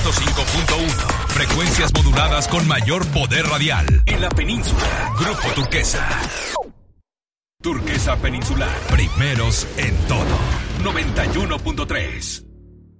105.1. Frecuencias moduladas con mayor poder radial. En la península. Grupo Turquesa. Turquesa Peninsular. Primeros en todo. 91.3.